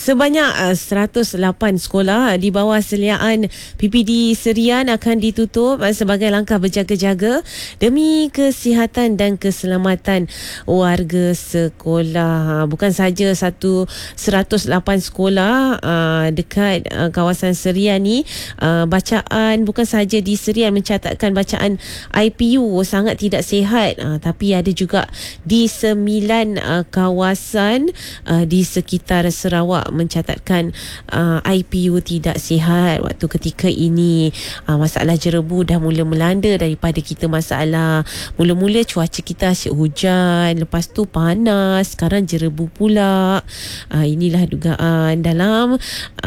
Sebanyak 108 sekolah di bawah seliaan PPD Serian akan ditutup sebagai langkah berjaga-jaga demi kesihatan dan keselamatan warga sekolah. Bukan saja 108 sekolah dekat kawasan Serian ni, bacaan bukan saja di Serian mencatatkan bacaan IPU sangat tidak sihat, tapi ada juga di 9 kawasan di sekitar Sarawak mencatatkan IPU tidak sihat waktu ketika ini. Masalah jerebu dah mula melanda daripada kita masalah mula-mula cuaca kita asyik hujan, lepas tu panas, sekarang jerebu pula. Inilah dugaan dalam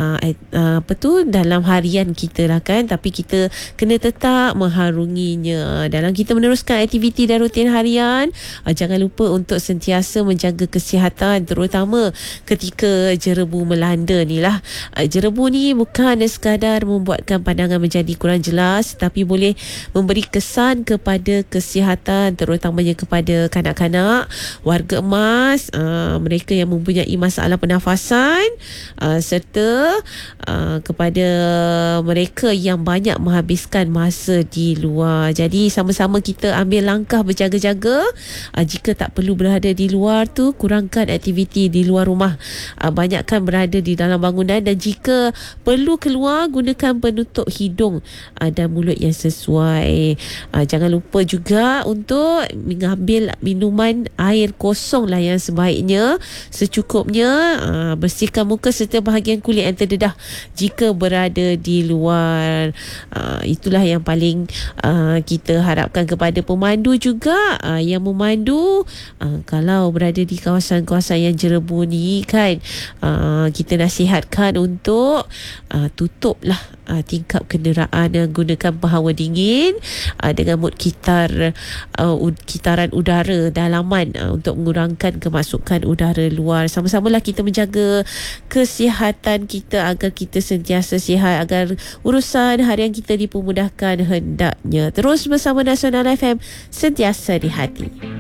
dalam harian kita lah kan, tapi kita kena tetap mengharunginya. Dalam kita meneruskan aktiviti dan rutin harian, jangan lupa untuk sentiasa menjaga kesihatan, terutama ketika jerebu melanda ni lah. Jerebu ni bukan sekadar membuatkan pandangan menjadi kurang jelas, tapi boleh memberi kesan kepada kesihatan, terutamanya kepada kanak-kanak, warga emas, mereka yang mempunyai masalah pernafasan, serta kepada mereka yang banyak menghabiskan masa di luar. Jadi sama-sama kita ambil langkah berjaga-jaga. Jika tak perlu berada di luar tu, kurangkan aktiviti di luar rumah, banyakkan berada di dalam bangunan, dan jika perlu keluar, gunakan penutup hidung dan mulut yang sesuai. Jangan lupa juga untuk mengambil minuman air kosong lah yang sebaiknya, secukupnya. Bersihkan muka serta bahagian kulit yang terdedah jika berada di luar. Itulah yang paling kita harapkan kepada pemandu juga, yang memandu kalau berada di kawasan-kawasan yang jerebu ni kan, kita nasihatkan untuk tutuplah tingkap kenderaan dan gunakan penghawa dingin dengan mood kitaran udara dalaman untuk mengurangkan kemasukan udara luar. Sama-samalah kita menjaga kesihatan kita agar kita sentiasa sihat, agar urusan harian kita dipermudahkan hendaknya. Terus bersama Nasional FM, sentiasa di hati.